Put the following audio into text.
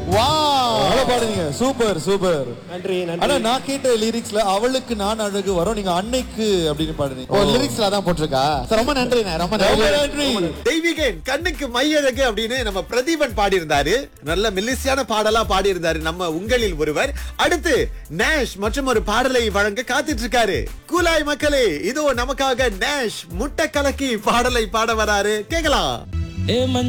பாடுங்க. Super super. நன்றி ஆனா நன்றி. நான் கேட்ட லிரிக்ஸ்ல அவளுக்கு நான் அழகு வரும், நீங்க அன்னைக்கு அப்படின்னு பாடுறீங்க. லிரிக்ஸ்ல அதான் போட்டிருக்கா. ரொம்ப நன்றிண்ணே, ரொம்ப நன்றி. தெய்வீகன் கண்ணுக்கு மையழகு அப்படின்னு நம்ம பிரதீபன் பாடியிருந்தாரு. நல்ல மெல்லிசியான பாடலா பாடியிருந்தாரு நம்ம உங்களில் ஒருவர். அடுத்து நேஷ் மற்றும் ஒரு பாடலை வழங்க காத்துட்டு இருக்காரு. கூலாய் மக்களே, இதோ நமக்காக நேஷ் முட்டை கலக்கி பாடலை பாட வராரு. கேக்கலாம்.